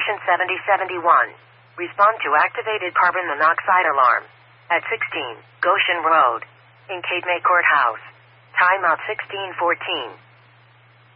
Station 7071. Respond to activated carbon monoxide alarm. At 16, Goshen Road. In Cape May Courthouse. Timeout 1614.